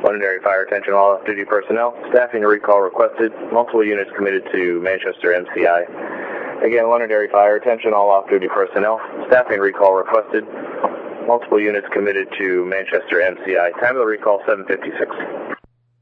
Londonderry Fire, attention all off-duty personnel. Staffing and recall requested. Multiple units committed to Manchester MCI. Again, Londonderry Fire, attention all off-duty personnel. Staffing recall requested. Multiple units committed to Manchester MCI. Time of the recall, 7:56.